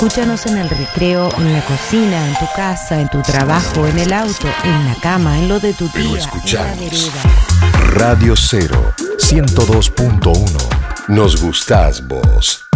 Escúchanos en el recreo, en la cocina, en tu casa, en tu trabajo, en el auto, en la cama, en lo de tu tía, Pero en la escuchamos vereda. Radio 0, 102.1. Nos gustás vos.